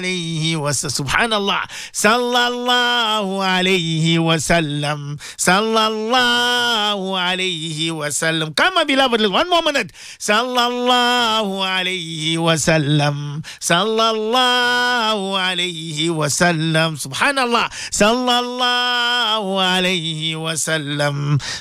عليه وسلم. Subhanallah. Sallallahu alayhi wasallam. Sallallahu alayhi wasallam. Come on, beloved. One more minute. Sallallahu alayhi wasallam. Sallallahu alayhi wasallam. Subhanallah. Sallallahu alayhi wasallam.